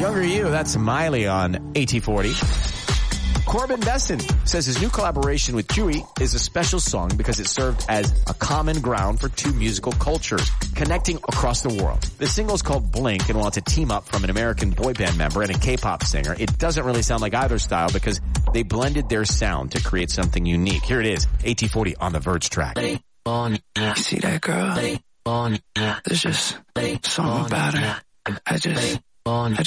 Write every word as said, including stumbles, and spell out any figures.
Younger You, that's Miley on A T forty. Corbin Besson says his new collaboration with Chewy is a special song because it served as a common ground for two musical cultures, connecting across the world. The single is called Blink, and while it's a team-up from an American boy band member and a K-pop singer, it doesn't really sound like either style because they blended their sound to create something unique. Here it is, A T forty on the Verge track. On, see that girl? On, there's just something about her. I just, on.